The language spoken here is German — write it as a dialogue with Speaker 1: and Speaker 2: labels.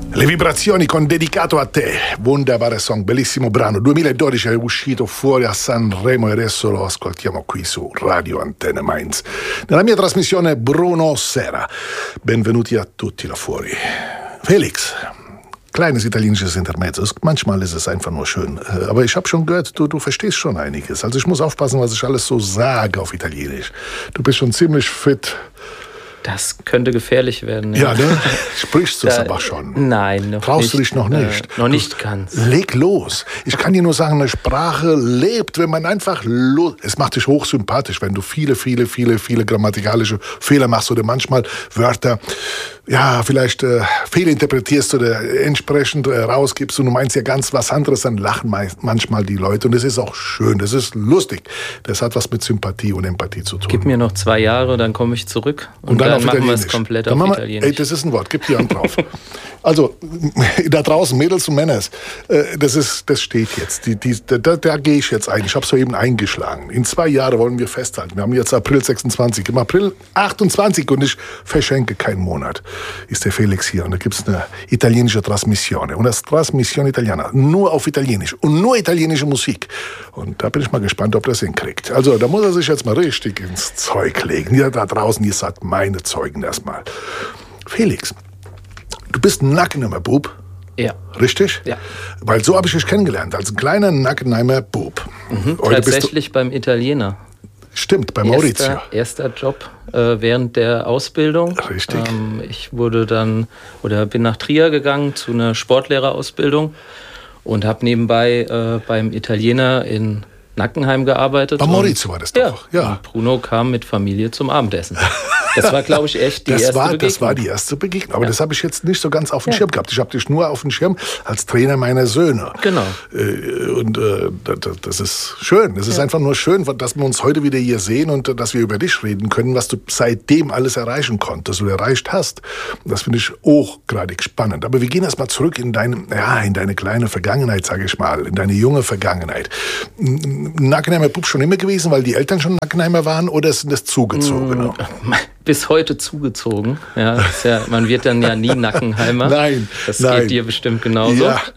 Speaker 1: Le vibrazioni con Dedicato a te, wunderbare song, bellissimo brano, 2012 è uscito fuori a Sanremo e adesso lo ascoltiamo qui su Radio Antenne Mainz. Nella mia trasmissione Bruno Sera, benvenuti a tutti là fuori. Felix, kleines italienisches Intermezzo, manchmal ist es einfach nur schön, aber ich habe schon gehört, du verstehst schon einiges, also ich muss aufpassen, was ich alles so sage auf Italienisch. Du bist schon ziemlich fit.
Speaker 2: Das könnte gefährlich werden.
Speaker 1: Ja, ne? Sprichst du es aber schon?
Speaker 2: Nein, noch
Speaker 1: Traust
Speaker 2: nicht.
Speaker 1: Du dich noch nicht?
Speaker 2: Noch nicht ganz.
Speaker 1: Leg los. Ich kann dir nur sagen, eine Sprache lebt, wenn man einfach Es macht dich hochsympathisch, wenn du viele grammatikalische Fehler machst oder manchmal Wörter, ja, vielleicht fehlinterpretierst oder entsprechend rausgibst und du meinst ja ganz was anderes, dann lachen manchmal die Leute und das ist auch schön, das ist lustig. Das hat was mit Sympathie und Empathie zu tun.
Speaker 2: Gib mir noch 2 Jahre, dann komme ich zurück und dann machen wir es komplett auf Italienisch.
Speaker 1: Ey, das ist ein Wort, gib die Hand drauf. Also, da draußen, Mädels und Männer, das steht jetzt. Da gehe ich jetzt ein. Ich habe es soeben eingeschlagen. In 2 Jahren wollen wir festhalten. Wir haben jetzt April 26. Im April 28 und ich verschenke keinen Monat. Ist der Felix hier. Und da gibt es eine italienische Trasmissione. Und das Trasmissione Italiana. Nur auf Italienisch. Und nur italienische Musik. Und da bin ich mal gespannt, ob das hinkriegt. Also, da muss er sich jetzt mal richtig ins Zeug legen. Ihr da draußen, ihr seid meine Zeugen erstmal. Felix, du bist ein Nackenheimer Bub.
Speaker 2: Ja.
Speaker 1: Richtig?
Speaker 2: Ja.
Speaker 1: Weil so habe ich dich kennengelernt, als ein kleiner Nackenheimer Bub.
Speaker 2: Tatsächlich beim Italiener.
Speaker 1: Stimmt, bei Maurizio.
Speaker 2: Erster Job während der Ausbildung.
Speaker 1: Richtig.
Speaker 2: Ich bin nach Trier gegangen zu einer Sportlehrerausbildung und habe nebenbei beim Italiener in Nackenheim gearbeitet.
Speaker 1: Bei Maurizio war das doch. Ja.
Speaker 2: Und Bruno kam mit Familie zum Abendessen. Das war, glaube ich, echt die erste Begegnung.
Speaker 1: Das war die erste Begegnung. Aber das habe ich jetzt nicht so ganz auf dem Schirm gehabt. Ich habe dich nur auf dem Schirm als Trainer meiner Söhne.
Speaker 2: Genau.
Speaker 1: Das ist schön. Es ist einfach nur schön, dass wir uns heute wieder hier sehen und dass wir über dich reden können, was du seitdem alles erreichen konntest oder erreicht hast. Das finde ich hochgradig spannend. Aber wir gehen erst mal zurück in deine kleine Vergangenheit, sage ich mal, in deine junge Vergangenheit. Nackenheimer Bub schon immer gewesen, weil die Eltern schon Nackenheimer waren, oder sind das Zugezogene?
Speaker 2: Bis heute zugezogen. Ja, man wird dann ja nie Nackenheimer.
Speaker 1: Nein.
Speaker 2: Das geht dir bestimmt genauso.
Speaker 1: Ja.